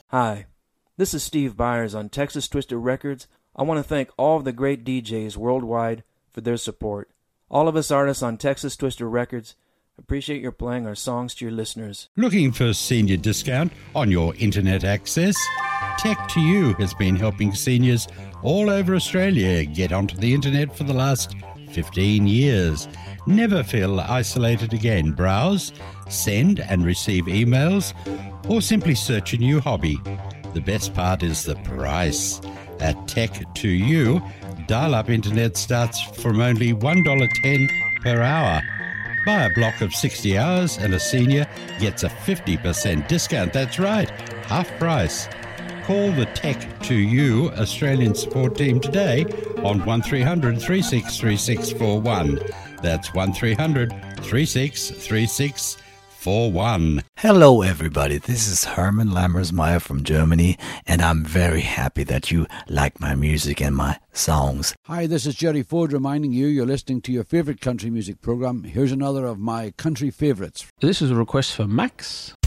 Hi, this is Steve Byers on Texas Twister Records. I want to thank all of the great DJs worldwide for their support. All of us artists on Texas Twister Records appreciate your playing our songs to your listeners. Looking for a senior discount on your internet access? Tech2U has been helping seniors all over Australia get onto the internet for the last 15 years. Never feel isolated again. Browse, send and receive emails, or simply search a new hobby. The best part is the price. At Tech2U, dial-up internet starts from only $1.10 per hour. Buy a block of 60 hours and a senior gets a 50% discount. That's right, half price. Call the Tech2U Australian support team today on 1300 363641. That's 1300 363641. Hello everybody, this is Herman Lammersmeyer from Germany, and I'm very happy that you like my music and my songs. Hi, this is Jerry Ford reminding you you're listening to your favourite country music programme. Here's another of my country favourites. This is a request for Max.